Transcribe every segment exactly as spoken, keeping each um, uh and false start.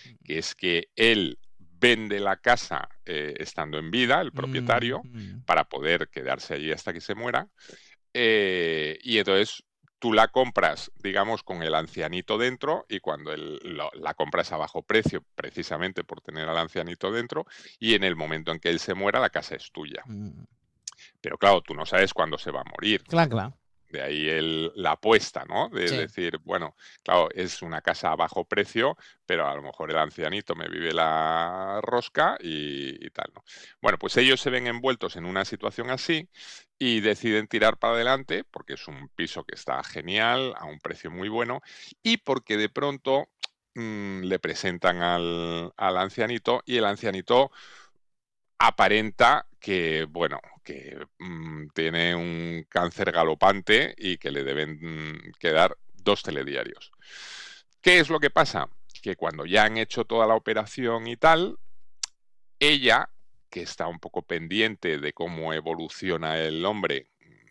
que es que él vende la casa eh, estando en vida, el propietario, Mm. para poder quedarse allí hasta que se muera. Eh, y entonces tú la compras, digamos, con el ancianito dentro, y cuando el, lo, la compras a bajo precio, precisamente por tener al ancianito dentro, y en el momento en que él se muera, la casa es tuya. Mm. Pero claro, tú no sabes cuándo se va a morir. Clar, clar. De ahí el, la apuesta, ¿no? De Sí. decir, bueno, claro, es una casa a bajo precio, pero a lo mejor el ancianito me vive la rosca y, y tal, ¿no? Bueno, pues ellos se ven envueltos en una situación así y deciden tirar para adelante porque es un piso que está genial, a un precio muy bueno, y porque de pronto mmm, le presentan al, al ancianito y el ancianito aparenta que, bueno, que mmm, tiene un cáncer galopante y que le deben mmm, quedar dos telediarios. ¿Qué es lo que pasa? Que cuando ya han hecho toda la operación y tal, ella, que está un poco pendiente de cómo evoluciona el hombre,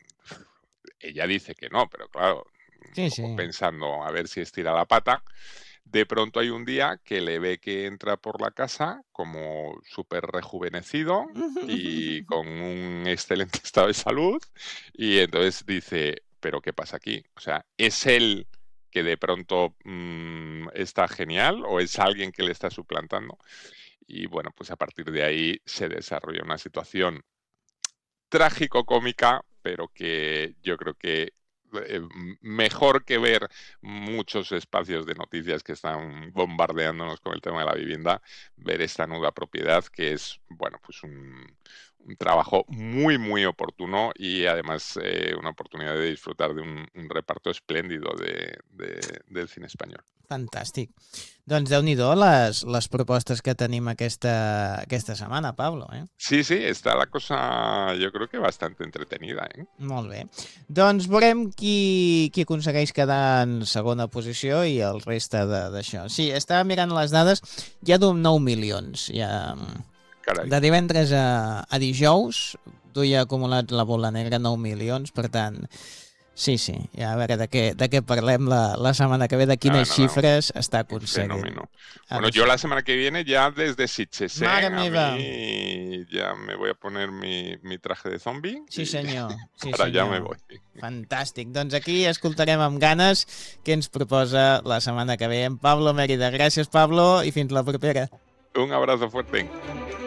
ella dice que no, pero claro, un Sí, poco sí. pensando a ver si estira la pata. De pronto hay un día que le ve que entra por la casa como súper rejuvenecido y con un excelente estado de salud, y entonces dice, ¿pero qué pasa aquí? O sea, ¿es él que de pronto mmm, está genial o es alguien que le está suplantando? Y bueno, pues a partir de ahí se desarrolla una situación trágico-cómica, pero que yo creo que eh, mejor que ver muchos espacios de noticias que están bombardeándonos con el tema de la vivienda, ver esta nuda propiedad, que es, bueno, pues un, un trabajo muy, muy oportuno y además eh, una oportunidad de disfrutar de un, un reparto espléndido de, de, del cine español. Fantàstic. Doncs déu-n'hi-do les, les propostes que tenim aquesta, aquesta setmana, Pablo. Eh? Sí, sí, está la cosa, yo creo que bastante entretenida, ¿eh? Molt bé. Doncs veurem qui, qui aconsegueix quedar en segona posició i el reste d'això. Sí, estava mirant les dades, hi ha nou milions. Hi ha... Carai. De divendres a, a dijous, duia acumulats la bola negra nou milions, per tant... Sí, sí, ja a veure de què, de què parlem la, la setmana que ve, de quines No, no, no. xifres està aconseguint. Fenómeno. Bueno, yo la semana que viene ya desde Sitges, ¿eh? Mare A meva! mí ya me voy a poner mi, mi traje de zombie Sí, y senyor. Sí, para allá me senyor. voy. Fantàstic. Doncs aquí escoltarem amb ganes què ens proposa la setmana que ve en Pablo Mérida. Gràcies, Pablo, i fins la propera. Un abrazo fuerte.